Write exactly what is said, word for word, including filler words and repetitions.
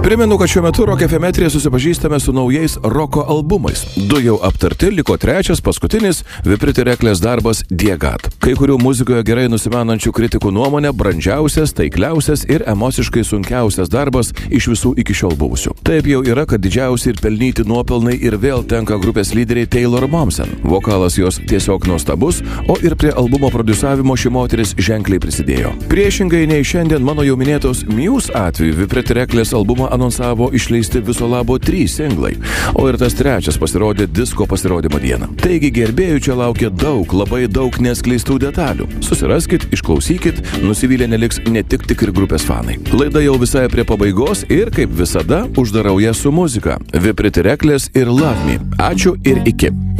Primenu, kad šiuo metu Rock F M eteryje susipažįstame su naujais roko albumais. Du jau aptarti, liko trečias, paskutinis Viprit ir Eklės darbas Diegat. Kai kurių muzikoje gerai nusimenančių kritikų nuomonė brandžiausias, taikliausias ir emociškai sunkiausias darbas iš visų iki šiol buvusių. Taip jau yra, kad didžiausi ir pelnyti nuopelnai ir vėl tenka grupės lyderiai Taylor Momsen. Vokalas jos tiesiog nuostabus, o ir prie albumo prodiusavimo ši moteris ženkliai prisidėjo. Priešingai nei šiandien mano jau minėtos Muse atveju, Viprit ir Eklės albumą anonsavo išleisti viso labo trys singlai, o ir tas trečias pasirodė disko pasirodymo dieną. Taigi gerbėjų čia laukia daug, labai daug neskleistų detalių. Susiraskit, išklausykit, nusivylę neliks ne tik tikri grupės fanai. Laida jau visai prie pabaigos ir, kaip visada, uždarau ją su muzika. Viprit ir Eklės ir Love Me. Ačiū ir iki.